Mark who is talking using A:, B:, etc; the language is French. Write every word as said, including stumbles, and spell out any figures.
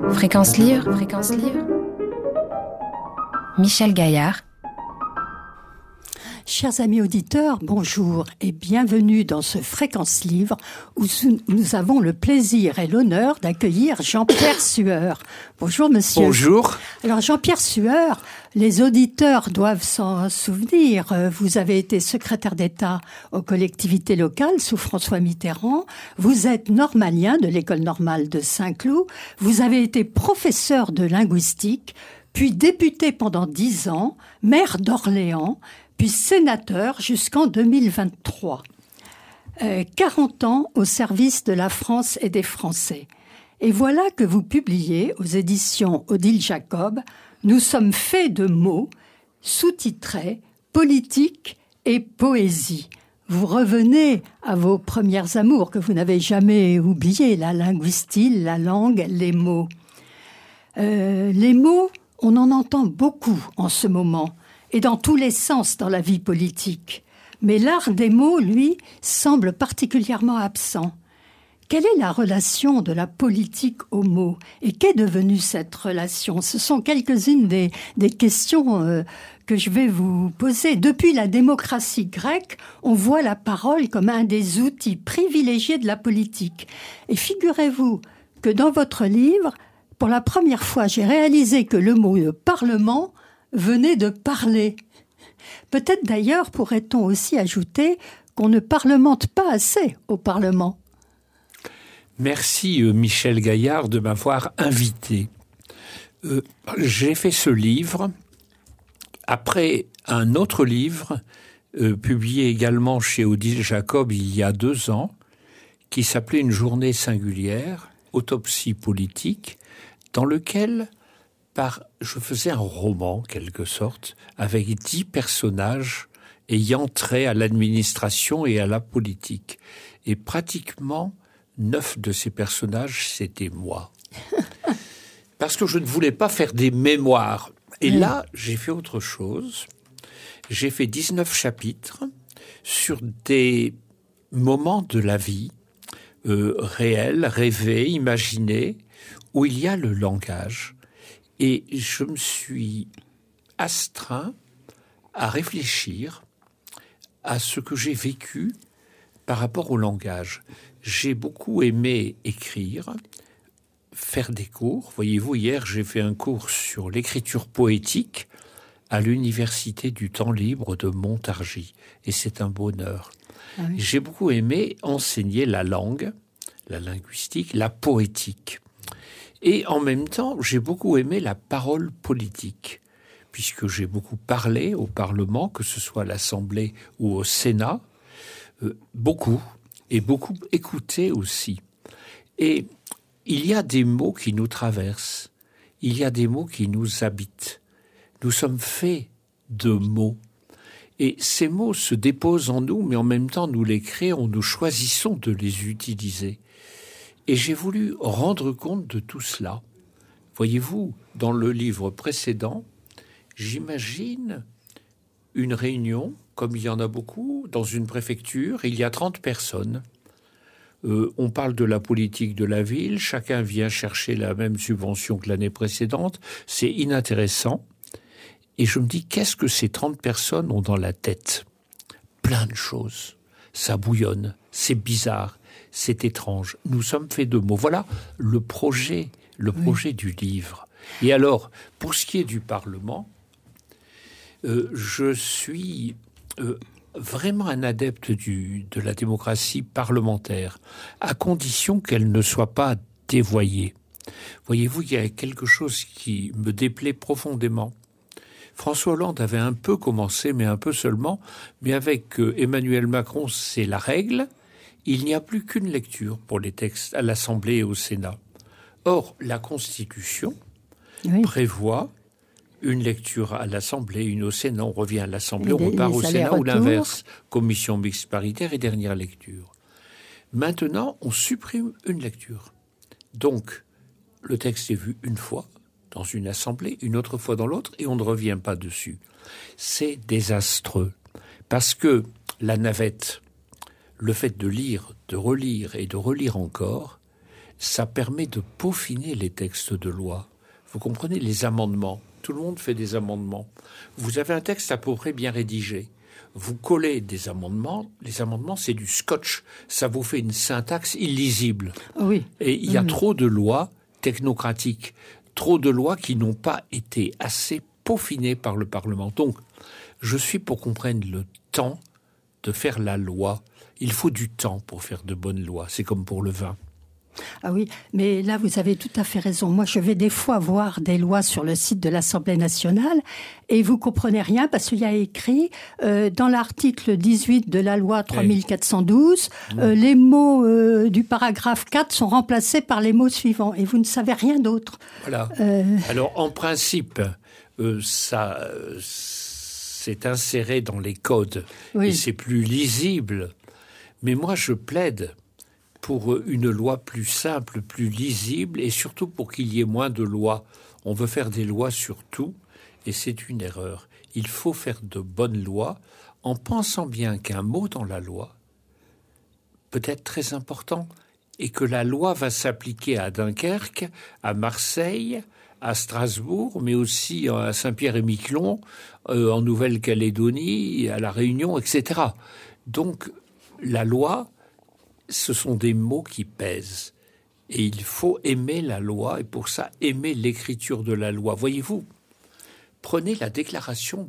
A: Fréquence Livre, Fréquence Livre. Michel Gaillard.
B: Chers amis auditeurs, bonjour et bienvenue dans ce Fréquence Livre où nous avons le plaisir et l'honneur d'accueillir Jean-Pierre Sueur. Bonjour monsieur.
C: Bonjour.
B: Alors Jean-Pierre Sueur, les auditeurs doivent s'en souvenir. Vous avez été secrétaire d'État aux collectivités locales sous François Mitterrand. Vous êtes normalien de l'école normale de Saint-Cloud. Vous avez été professeur de linguistique, puis député pendant dix ans, maire d'Orléans, puis sénateur jusqu'en deux mille vingt-trois. Euh, quarante ans au service de la France et des Français. Et voilà que vous publiez aux éditions Odile Jacob « Nous sommes faits de mots », sous-titrés « Politique et poésie ». Vous revenez à vos premières amours que vous n'avez jamais oubliées, la linguistique, la langue, les mots. Euh, les mots, on en entend beaucoup en ce moment, et dans tous les sens dans la vie politique. Mais l'art des mots, lui, semble particulièrement absent. Quelle est la relation de la politique aux mots? Et qu'est devenue cette relation? Ce sont quelques-unes des, des questions euh, que je vais vous poser. Depuis la démocratie grecque, on voit la parole comme un des outils privilégiés de la politique. Et figurez-vous que dans votre livre, pour la première fois, j'ai réalisé que le mot « parlement » venait de parler. Peut-être d'ailleurs pourrait-on aussi ajouter qu'on ne parlemente pas assez au Parlement.
C: Merci Michel Gaillard de m'avoir invité. Euh, j'ai fait ce livre après un autre livre euh, publié également chez Odile Jacob il y a deux ans qui s'appelait Une journée singulière, autopsie politique, dans lequel Par, je faisais un roman, en quelque sorte, avec dix personnages ayant trait à l'administration et à la politique. Et pratiquement, neuf de ces personnages, c'était moi. Parce que je ne voulais pas faire des mémoires. Et là, j'ai fait autre chose. J'ai fait dix-neuf chapitres sur des moments de la vie, euh, réels, rêvés, imaginés, où il y a le langage. Et je me suis astreint à réfléchir à ce que j'ai vécu par rapport au langage. J'ai beaucoup aimé écrire, faire des cours. Voyez-vous, hier, j'ai fait un cours sur l'écriture poétique à l'Université du Temps Libre de Montargis. Et c'est un bonheur. Ah oui. J'ai beaucoup aimé enseigner la langue, la linguistique, la poétique. Et en même temps, j'ai beaucoup aimé la parole politique, puisque j'ai beaucoup parlé au Parlement, que ce soit à l'Assemblée ou au Sénat, euh, beaucoup, et beaucoup écouté aussi. Et il y a des mots qui nous traversent, il y a des mots qui nous habitent. Nous sommes faits de mots. Et ces mots se déposent en nous, mais en même temps, nous les créons, nous choisissons de les utiliser. Et j'ai voulu rendre compte de tout cela. Voyez-vous, dans le livre précédent, j'imagine une réunion, comme il y en a beaucoup, dans une préfecture, il y a trente personnes. Euh, on parle de la politique de la ville, chacun vient chercher la même subvention que l'année précédente, c'est inintéressant. Et je me dis, qu'est-ce que ces trente personnes ont dans la tête? Plein de choses. Ça bouillonne, c'est bizarre. C'est étrange. Nous sommes faits de mots. Voilà le projet, le projet oui. du livre. Et alors, pour ce qui est du Parlement, euh, je suis euh, vraiment un adepte du, de la démocratie parlementaire, à condition qu'elle ne soit pas dévoyée. Voyez-vous, il y a quelque chose qui me déplaît profondément. François Hollande avait un peu commencé, mais un peu seulement, mais avec euh, Emmanuel Macron, c'est la règle. Il n'y a plus qu'une lecture pour les textes à l'Assemblée et au Sénat. Or, la Constitution oui. prévoit une lecture à l'Assemblée, une au Sénat, on revient à l'Assemblée, on repart au Sénat ou l'inverse, commission mixte paritaire et dernière lecture. Maintenant, on supprime une lecture. Donc, le texte est vu une fois dans une Assemblée, une autre fois dans l'autre, et on ne revient pas dessus. C'est désastreux, parce que la navette, le fait de lire, de relire et de relire encore, ça permet de peaufiner les textes de loi. Vous comprenez, les amendements. Tout le monde fait des amendements. Vous avez un texte à peu près bien rédigé. Vous collez des amendements. Les amendements, c'est du scotch. Ça vous fait une syntaxe illisible.
B: Oui.
C: Et il y a
B: Mmh.
C: trop de lois technocratiques, trop de lois qui n'ont pas été assez peaufinées par le Parlement. Donc, je suis pour qu'on prenne le temps de faire la loi. Il faut du temps pour faire de bonnes lois. C'est comme pour le vin.
B: Ah oui, mais là, vous avez tout à fait raison. Moi, je vais des fois voir des lois sur le site de l'Assemblée nationale et vous comprenez rien parce qu'il y a écrit euh, dans l'article dix-huit de la loi trois mille quatre cent douze, oui. euh, les mots euh, du paragraphe quatre sont remplacés par les mots suivants et vous ne savez rien d'autre.
C: Voilà. Euh... Alors, en principe, euh, ça, c'est inséré dans les codes oui. et c'est plus lisible. Mais moi, je plaide pour une loi plus simple, plus lisible, et surtout pour qu'il y ait moins de lois. On veut faire des lois sur tout, et c'est une erreur. Il faut faire de bonnes lois en pensant bien qu'un mot dans la loi peut être très important, et que la loi va s'appliquer à Dunkerque, à Marseille, à Strasbourg, mais aussi à Saint-Pierre-et-Miquelon, euh, en Nouvelle-Calédonie, à La Réunion, et cetera. Donc, la loi, ce sont des mots qui pèsent. Et il faut aimer la loi, et pour ça, aimer l'écriture de la loi. Voyez-vous, prenez la Déclaration